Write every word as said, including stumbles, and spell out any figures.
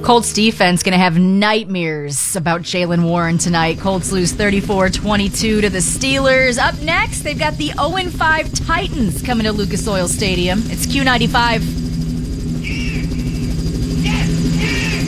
Colts defense going to have nightmares about Jaylen Warren tonight. Colts lose thirty-four twenty-two to the Steelers. Up next, they've got the oh and five Titans coming to Lucas Oil Stadium. It's Q ninety-five.